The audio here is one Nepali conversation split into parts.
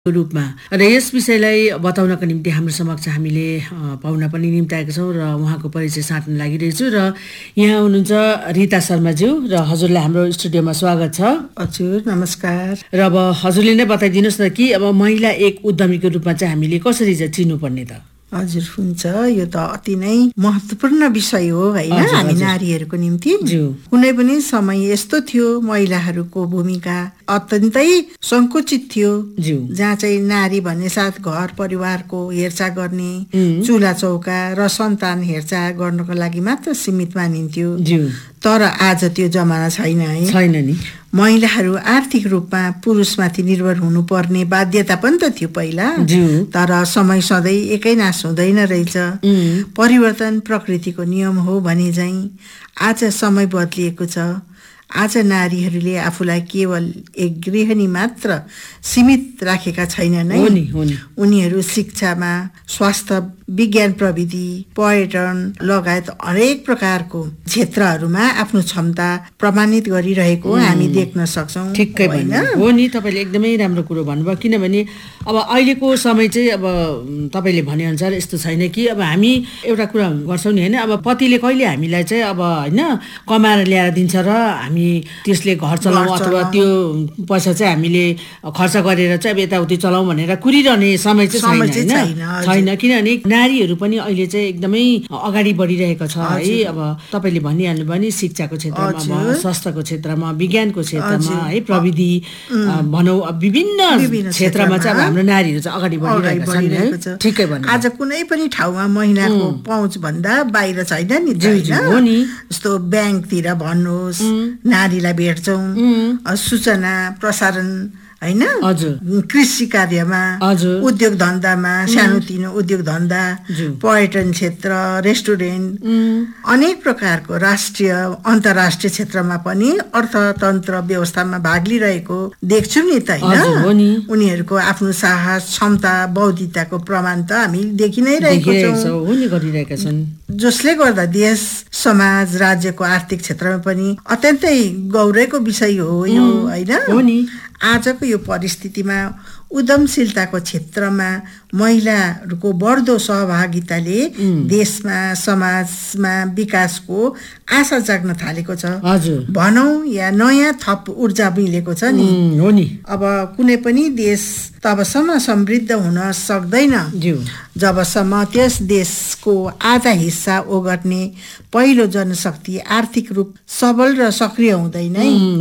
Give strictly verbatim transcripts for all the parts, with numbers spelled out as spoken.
रूपमा र यस विषयलाई बताउनका निम्ति हाम्रो समक्ष हामीले पाउन पनि निम्ताएका छौँ र उहाँको परिचय साट्न लागिरहेछु र यहाँ हुनुहुन्छ रीता शर्माज्यू र हजुरलाई हाम्रो स्टुडियोमा स्वागत छ। हजुर नमस्कार। र अब हजुरले नै बताइदिनुहोस् न कि अब महिला एक उद्यमीको रूपमा चाहिँ हामीले कसरी चाहिँ चिन्नुपर्ने त? हजुर हुन्छ, यो त अति नै महत्त्वपूर्ण विषय हो हैन हामी नारीहरूको निम्ति। कुनै पनि समय यस्तो थियो महिलाहरूको भूमिका अत्यन्तै संकुचित थियो, जहाँ चाहिँ नारी भन्ने साथ घर परिवारको हेरचाह गर्ने, चुला चौका र सन्तान हेरचाह गर्नको लागि मात्र सीमित मानिन्थ्यो। तर आज त्यो जमाना छैन है, छैन नि। महिलाहरू आर्थिक रूपमा पुरुषमाथि निर्भर हुनुपर्ने बाध्यता पनि त थियो पहिला, तर समय सधैँ एकै नास हुँदैन रहेछ। परिवर्तन प्रकृतिको नियम हो भने झैं आज समय बदलिएको छ। आज नारीहरूले आफूलाई केवल एक गृहिणी मात्र सीमित राखेका छैनन् है। उनीहरू शिक्षामा, स्वास्थ्य, विज्ञान प्रविधि, पर्यटन लगायत हरेक प्रकारको क्षेत्रहरूमा आफ्नो क्षमता प्रमाणित गरिरहेको हामी देख्न सक्छौँ। ठिक्कै भन्नु हो नि, तपाईँले एकदमै राम्रो कुरो भन्नुभयो। किनभने अब अहिलेको समय चाहिँ अब तपाईँले भनेअनुसार यस्तो छैन कि अब हामी एउटा कुरा गर्छौँ नि होइन, अब पतिले कहिले हामीलाई चाहिँ अब होइन कमाएर ल्याएर दिन्छ र हामी त्यसले घर चलाउँ अथवा त्यो पैसा चाहिँ हामीले खर्च गरेर चाहिँ अब यताउति चलाउँ भनेर कुरिरहने समय चाहिँ छैन छैन किनभने नारीहरू पनि अहिले चाहिँ एकदमै अगाडि बढिरहेको छ है। अब तपाईँले भनिहाल्नु भयो नि, शिक्षाको क्षेत्रमा भयो, स्वास्थ्यको क्षेत्रमा, विज्ञानको क्षेत्रमा है, प्रविधि भनौँ विभिन्न क्षेत्रमा चाहिँ अब हाम्रो नारीहरू चाहिँ अगाडि बढिरहेको छ। ठिकै भन्नु। आज कुनै पनि ठाउँमा महिलाको पहुँच भन्दा बाहिर छैन नि, जस्तो ब्याङ्कतिर भन्नुहोस् नारीलाई भेट्छौँ, सूचना प्रसारण हैन, कृषि कार्यमा, उद्योग धन्दामा, सानोतिनो उद्योग धन्दा, पर्यटन क्षेत्र, रेस्टुरेन्ट, अनेक प्रकारको राष्ट्रिय अन्तर्राष्ट्रिय क्षेत्रमा पनि अर्थतन्त्र व्यवस्थामा भाग लिइरहेको देख्छु नि त हैन। उनीहरूको आफ्नो साहस, क्षमता, बौद्धिकताको प्रमाण त हामी देखि नै रहेको छौँ, जसले गर्दा देश, समाज, राज्यको आर्थिक क्षेत्रमा पनि अत्यन्तै गौरवको विषय हो यो हैन। आजको यो परिस्थितिमा उद्यमशीलताको क्षेत्रमा महिलाहरूको बढ्दो सहभागिताले देशमा, समाजमा विकासको आशा जाग्न थालेको छ भनौँ, या नयाँ थप ऊर्जा मिलेको छ नि। अब कुनै पनि देश तबसम्म समृद्ध हुन सक्दैन जबसम्म त्यस देशको आधा हिस्सा ओगट्ने पहिलो जनशक्ति आर्थिक रूप सबल र सक्रिय हुँदैन।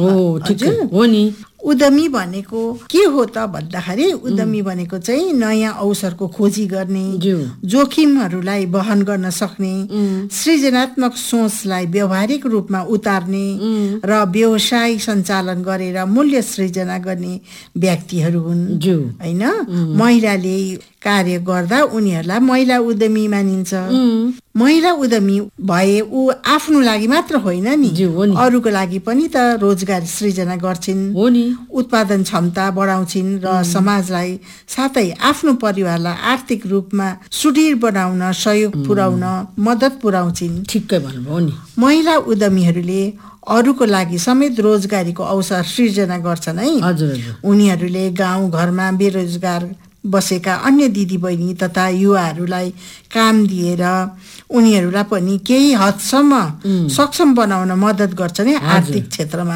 उद्यमी भनेको के हो त भन्दाखेरि, उद्यमी भनेको चाहिँ नयाँ अवसरको खोजी गर्ने, जोखिमहरूलाई वहन गर्न सक्ने, सृजनात्मक सोचलाई व्यावहारिक रूपमा उतार्ने र व्यवसाय सञ्चालन गरेर मूल्य सृजना गर्ने व्यक्तिहरू हुन् हैन। महिलाले कार्य गर्दा उनीहरूलाई महिला उद्यमी मानिन्छ। महिला उद्यमी भए ऊ आफ्नो लागि मात्र होइन नि, अरूको लागि पनि त रोजगार सृजना गर्छिन्, उत्पादन क्षमता बढाउँछिन् र समाजलाई साथै आफ्नो परिवारलाई आर्थिक रूपमा सुदृढ बनाउन सहयोग पुर्याउन मद्दत पुर्याउँछिन्। ठिक्कै भन्नुभयो नि। महिला उद्यमीहरूले अरूको लागि समेत रोजगारीको अवसर सृजना गर्छन् है। उनीहरूले गाउँ घरमा बेरोजगार बसेका अन्य दिदीबहिनी तथा युवाहरूलाई काम दिएर उनीहरूलाई पनि केही हदसम्म सक्षम बनाउन मद्दत गर्छ नि आर्थिक क्षेत्रमा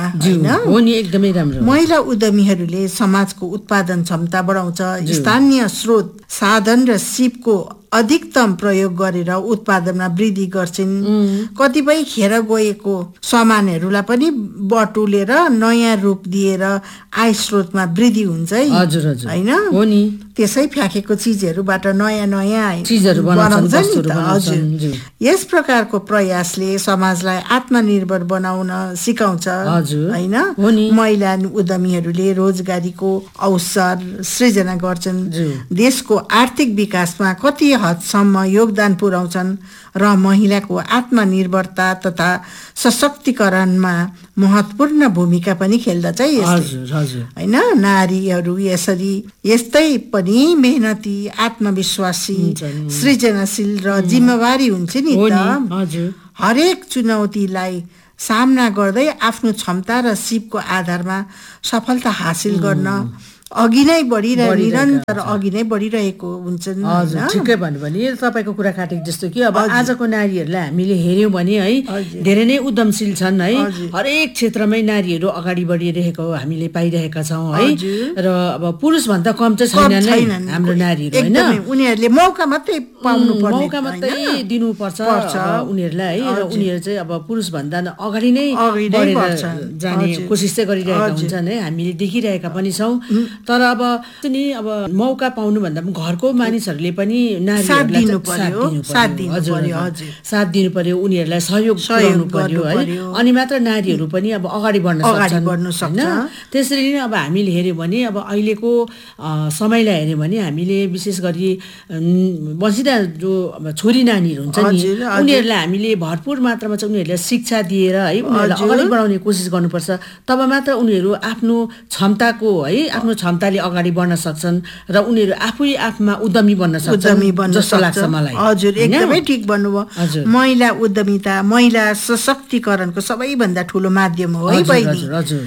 हैन। महिला उद्यमीहरूले समाजको उत्पादन क्षमता बढाउँछ, स्थानीय स्रोत, साधन र सिपको अधिकतम प्रयोग गरेर उत्पादनमा वृद्धि गर्छिन्। कतिपय खेर गएको सामानहरूलाई पनि बटुलेर नयाँ रूप दिएर आय स्रोतमा वृद्धि हुन्छ हैन। त्यसै फ्याँकेको चिजहरूबाट नयाँ नयाँ चिजहरू बनाउँछ नि त। हजुर, यस प्रकारको प्रयासले समाजलाई आत्मनिर्भर बनाउन सिकाउँछ हैन। महिला उद्यमीहरूले रोजगारीको अवसर सृजना गर्छन्, देशको आर्थिक विकासमा कति हदसम्म योगदान पुर्याउँछन् र महिलाको आत्मनिर्भरता तथा सशक्तिकरणमा महत्त्वपूर्ण भूमिका पनि खेल्दछ हैन। नारीहरू यसरी यस्तै पनि मेहनती, आत्मविश्वासी, सृजनशील र जिम्मेवारी हुन्छ नि त। हरेक चुनौतीलाई सामना गर्दै आफ्नो क्षमता र सिपको आधारमा सफलता हासिल गर्न अघि नै बढिरहेको निरन्तर अघि नै बढिरहेको हुन्छन्। हजुर ठिकै भन्नु भने तपाईँको कुरा काटेको जस्तो कि अब आजको नारीहरूलाई हामीले हेऱ्यौँ भने है धेरै नै उद्यमशील छन् है, हरेक क्षेत्रमै नारीहरू अगाडि बढिरहेको हामीले पाइरहेका छौँ है। र अब पुरुषभन्दा कम चाहिँ छैनन् हाम्रो नारीहरू होइन, उनीहरूले मौका मात्रै पाउनु पर्छ, मौका मात्रै दिनुपर्छ उनीहरूलाई है। र उनीहरू चाहिँ अब पुरुषभन्दा अगाडि नै बढेर जाने कोसिस चाहिँ गरिरहेका हुन्छन् है, हामीले देखिरहेका पनि छौँ। तर अब नि अब मौका पाउनुभन्दा पनि घरको मानिसहरूले पनि नारीहरूलाई साथ दिनु पर्यो, उनीहरूलाई सहयोग पुर्याउनु पर्यो है, अनि मात्र नारीहरू पनि अब अगाडि बढ्न सक्छन् होइन। त्यसरी नै अब हामीले हेऱ्यौँ भने अब अहिलेको समयलाई हेऱ्यौँ भने हामीले विशेष गरी बसिरह जो छोरी नानीहरू हुन्छ नि उनीहरूलाई हामीले भरपुर मात्रामा चाहिँ उनीहरूलाई शिक्षा दिएर है उनीहरूलाई अगाडि बढाउने कोसिस गर्नुपर्छ। तब मात्र उनीहरू आफ्नो क्षमताको है आफ्नो क्षमताले अगाडि बढ्न सक्छन् र उनीहरू आफै आफमा उद्यमी बन्न सक्छन् जस्तो लाग्छ मलाई। हजुर एकदमै ठिक भन्नुभयो। महिला उद्यमिता महिला सशक्तिकरणको सबैभन्दा ठुलो माध्यम हो है बहिनी।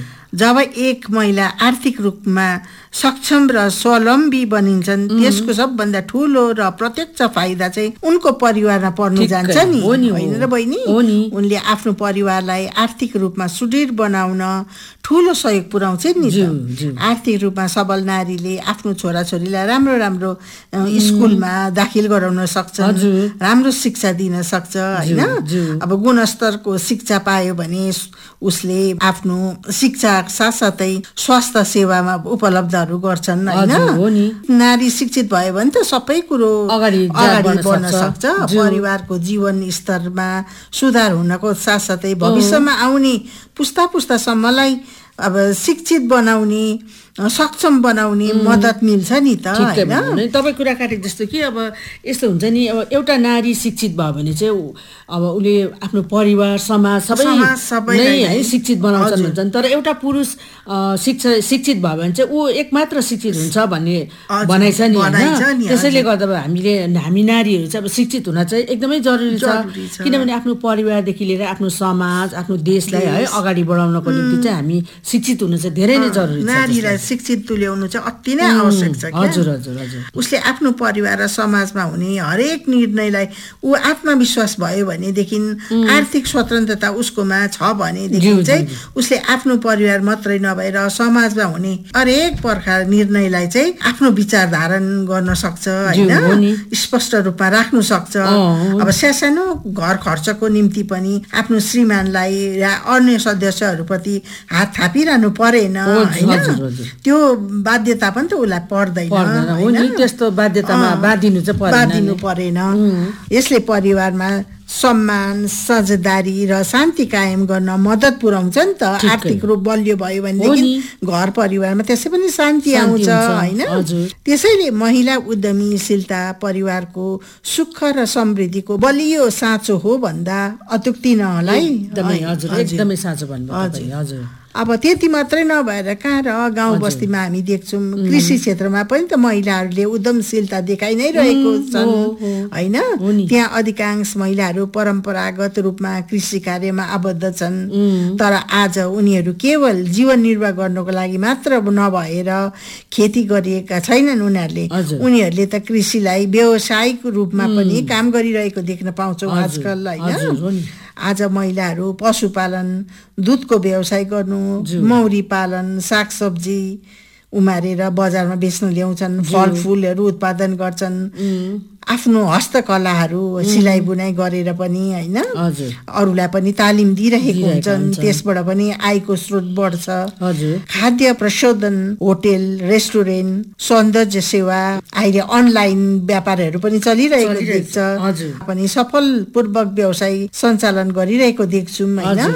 जब एक महिला आर्थिक रूपमा सक्षम र स्वावलम्बी बनिन्छन् त्यसको सबभन्दा ठुलो र प्रत्यक्ष फाइदा चाहिँ उनको परिवारमा पर्नु जान्छ नि होइन र बहिनी। उनले आफ्नो परिवारलाई आर्थिक रूपमा सुदृढ बनाउन ठुलो सहयोग पुर्याउँछ नि। आर्थिक रूपमा सबल नारीले आफ्नो छोराछोरीलाई राम्रो राम्रो स्कुलमा दाखिल गराउन सक्छ, राम्रो शिक्षा दिन सक्छ होइन। अब गुणस्तरको शिक्षा पायो भने उसले आफ्नो शिक्षा साथसाथै स्वास्थ्य सेवामा उपलब्धहरू गर्छन् होइन। नारी शिक्षित भयो भने त सबै कुरो अगाडि बढ्न सक्छ, परिवारको जीवन स्तरमा सुधार हुनको साथसाथै भविष्यमा आउने पुस्ता पुस्तासम्मलाई अब शिक्षित बनाउने सक्षम बनाउने मद्दत मिल्छ नि त होइन। तपाईँ कुरा काटेको जस्तो कि अब यस्तो हुन्छ नि, अब एउटा नारी शिक्षित भयो भने चाहिँ अब उसले आफ्नो परिवार समाज सबै नै है शिक्षित बनाउँछन् भन्छन्। तर एउटा पुरुष शिक्षा शिक्षित भयो भने चाहिँ ऊ एक मात्र शिक्षित हुन्छ भन्ने भनाइ छ नि होइन। त्यसैले गर्दा हामीले हामी नारीहरू चाहिँ अब शिक्षित हुन चाहिँ एकदमै जरुरी छ, किनभने आफ्नो परिवारदेखि लिएर आफ्नो समाज आफ्नो देशलाई है अगाडि बढाउनको निम्ति चाहिँ हामी शिक्षित हुनु चाहिँ धेरै नै जरुरी छ। शिक्षित तुल्याउनु चाहिँ अति नै आवश्यक छ। हजुर हजुर हजुर उसले आफ्नो परिवार र समाजमा हुने हरेक निर्णयलाई ऊ आत्मविश्वास भयो भनेदेखि आर्थिक स्वतन्त्रता उसकोमा छ भनेदेखि चाहिँ उसले आफ्नो परिवार मात्रै नभएर समाजमा हुने हरेक प्रकार निर्णयलाई चाहिँ आफ्नो विचार धारण गर्न सक्छ होइन, स्पष्ट रूपमा राख्नु सक्छ। अब सानो घर खर्चको निम्ति पनि आफ्नो श्रीमानलाई र अन्य सदस्यहरूप्रति हात थापिरहनु परेन होइन, त्यो बाध्यता पनि त उसलाई पर्दैन, त्यस्तो बाध्यतामा बाँधिनु चाहिँ बाँधिनु परेन। यसले परिवारमा सम्मान साझेदारी र शान्ति कायम गर्न मद्दत पुर्याउँछ नि त। आर्थिक रूप बलियो भयो भनेदेखि घर परिवारमा त्यसै पनि शान्ति आउँछ होइन। त्यसैले महिला उद्यमीशीलता परिवारको सुख र समृद्धिको बलियो साँचो हो भन्दा अत्युक्ति नहोला है। एकदमै साँचो भन्नुभयो हजुर। अब त्यति मात्रै नभएर कहाँ र गाउँ बस्तीमा हामी देख्छौँ कृषि क्षेत्रमा पनि त महिलाहरूले उद्यमशीलता देखाइ नै रहेको छन् होइन। त्यहाँ अधिकांश महिलाहरू परम्परागत रूपमा कृषि कार्यमा आबद्ध छन्, तर आज उनीहरू केवल जीवन निर्वाह गर्नको लागि मात्र नभएर खेती गरिएका छैनन्। उनीहरूले उनीहरूले त कृषिलाई व्यावसायिक रूपमा पनि काम गरिरहेको देख्न पाउँछौँ आजकल होइन। आज महिलाहरू पशुपालन, दुधको व्यवसाय गर्नु, मौरी पालन, सागसब्जी उमारेर बजारमा बेच्न ल्याउँछन्, फलफुलहरू उत्पादन गर्छन्, आफ्नो हस्तकलाहरू सिलाइ बुनाइ गरेर पनि होइन अरूलाई पनि तालिम दिइरहेको हुन्छन्, त्यसबाट पनि आयको स्रोत बढ्छ। खाद्य प्रशोधन, होटेल, रेस्टुरेन्ट, सौन्दर्य सेवा, अहिले अनलाइन व्यापारहरू पनि चलिरहेको देख्छ, पनि सफलपूर्वक व्यवसाय सञ्चालन गरिरहेको देख्छौँ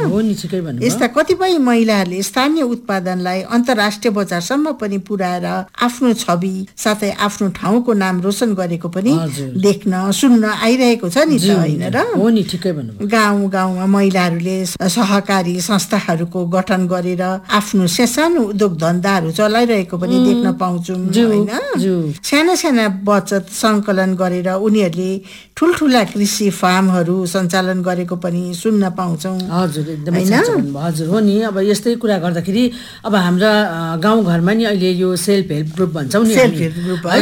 होइन। यस्ता कतिपय महिलाहरूले स्थानीय उत्पादनलाई अन्तर्राष्ट्रिय बजारसम्म पनि पुर्याएर आफ्नो छवि साथै आफ्नो ठाउँको नाम रोशन गरेको पनि देख्न सुन्न आइरहेको छ नि त, होइन र? हो नि, ठिकै भन्नुभयो। गाउँ गाउँमा महिलाहरूले सहकारी संस्थाहरूको गठन गरेर आफ्नो सानो उद्योग धन्दाहरू चलाइरहेको पनि देख्न पाउँछौँ, होइन? साना साना बचत सङ्कलन गरेर उनीहरूले ठुल्ठुला कृषि फार्महरू सञ्चालन गरेको पनि सुन्न पाउँछौँ। हजुर, एकदमै हजुर हो नि। अब यस्तै कुरा गर्दाखेरि अब हाम्रा गाउँघरमा नि अहिले यो सेल्फ हेल्प ग्रुप भन्छौँ नि, सेल्फ हेल्प ग्रुप